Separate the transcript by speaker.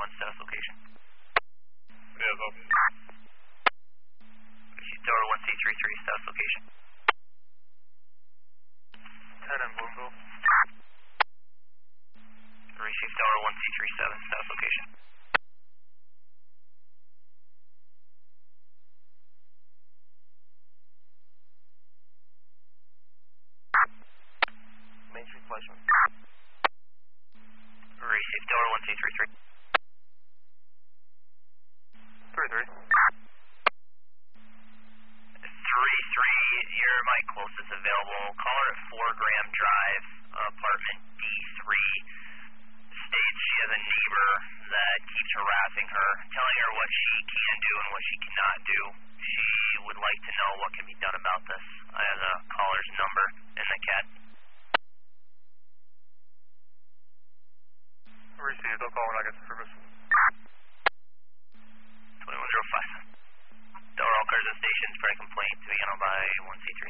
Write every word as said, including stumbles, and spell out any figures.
Speaker 1: one, status location.
Speaker 2: Yeah, go.
Speaker 1: Received Tower one C three three, status location.
Speaker 2: ten in Bloomville.
Speaker 1: Received Tower one C three seven, status location.
Speaker 3: Main Street Flashman.
Speaker 1: Received Tower one C three three.
Speaker 2: three three.
Speaker 1: three three, you're my closest available. Call her at four Graham Drive, apartment D three. States she has a neighbor that keeps harassing her, telling her what she can do and what she cannot do. She would like to know what can be done about this. I have the caller's number in the cat.
Speaker 2: Received, I'll call when I get to service.
Speaker 1: twenty-one oh five. Tower all cars and stations, spread a complaint to be handled by one C three.